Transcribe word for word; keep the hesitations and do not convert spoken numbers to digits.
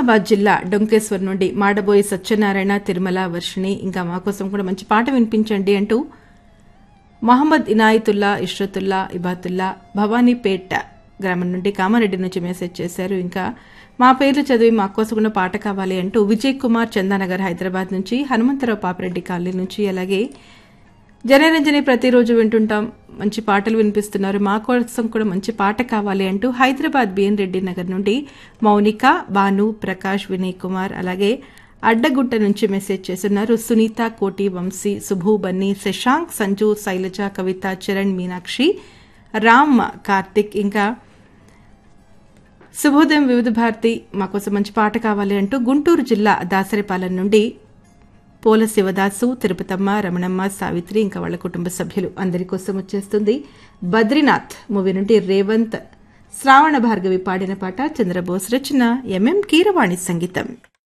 నిజామాబాద్ జిల్లా డొంకేశ్వర్ నుండి మాడబోయి సత్యనారాయణ తిరుమల వర్షిణి ఇంకా మా కోసం కూడా మంచి పాట వినిపించండి అంటూ మహమ్మద్ ఇనాయతుల్లా ఇష్రతుల్లా ఇబాతుల్లా భవానీపేట గ్రామం నుండి కామారెడ్డి నుంచి మెసేజ్ చేశారు. ఇంకా మా పేర్లు చదివి మా కోసం కూడా పాట కావాలి అంటూ విజయ్ కుమార్ చందానగర్ హైదరాబాద్ నుంచి, హనుమంతరావు పాపిరెడ్డి కాలనీ నుంచి, అలాగే జనరంజని ప్రతిరోజు వింటుంటాం మంచి పాటలు వినిపిస్తున్నారు మా కోసం కూడా మంచి పాట కావాలి అంటూ హైదరాబాద్ బిఎన్ రెడ్డి నగర్ నుండి మౌనిక, భాను, ప్రకాష్, వినయ్ కుమార్, అలాగే అడ్డగుట్ట నుంచి మెసేజ్ చేస్తున్నారు సునీత, కోటి, వంశీ, సుభు, బన్నీ, శశాంక్, సంజు, శైలజ, కవిత, చరణ్, మీనాక్షి, రామ్, కార్తిక్, ఇంకా శుభోదయం వివిధ భారతి మా కోసం మంచి పాట కావాలి అంటూ గుంటూరు జిల్లా దాసరిపాలెం నుండి పోల శివదాసు, తిరుపతమ్మ, రమణమ్మ, సావిత్రి ఇంకా వాళ్ళ కుటుంబ సభ్యులు అందరి కోసం వచ్చేస్తుంది బద్రీనాథ్ మూవీ నుండి రేవంత్, శ్రావణ భార్గవి పాడిన పాట, చంద్రబోస్ రచన, ఎంఎం కీరవాణి సంగీతం.